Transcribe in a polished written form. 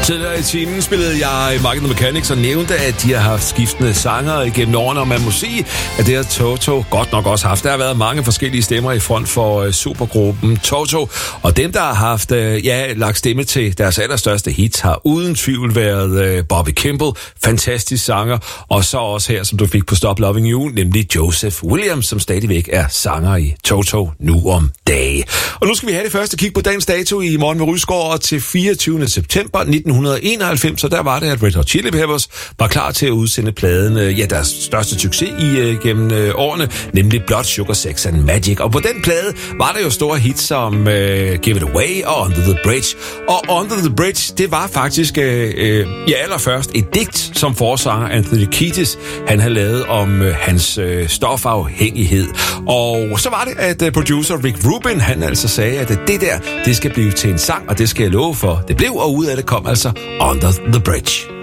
Tidligere i timen spillede jeg Market the Mechanics og nævnte, at de har haft skiftende sanger igennem årene, og man må sige, at det har Toto godt nok også haft. Der har været mange forskellige stemmer i front for supergruppen Toto, og dem, der har haft lagt stemme til deres allerstørste hits, har uden tvivl været Bobby Kimball, fantastisk sanger, og så også her, som du fik på Stop Loving You, nemlig Joseph Williams, som stadigvæk er sanger i Toto nu om dage. Og nu skal vi have det første kig på dagens dato i Morgen med Rysgaard til 24. september 1991, så der var det, at Red Hot Chili Peppers var klar til at udsende pladen, deres største succes gennem årene, nemlig Blood, Sugar, Sex and Magic. Og på den plade var der jo store hits som Give It Away og Under the Bridge. Og Under the Bridge, det var faktisk allerførst et digt, som forsanger Anthony Kiedis, han havde lavet om hans stofafhængighed. Og så var det, at producer Rick Rubin, han altså sagde, at det der, det skal blive til en sang, og det skal jeg love for. Det blev, og ud af det kom altså Under the Bridge.